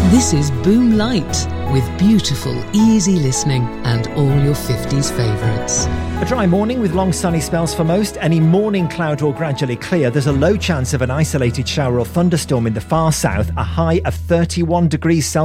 This is Boom Light, with beautiful, easy listening and all your 50s favourites. A dry morning with long sunny spells for most. Any morning cloud will gradually clear. There's a low chance of an isolated shower or thunderstorm in the far south. A high of 31 degrees Celsius.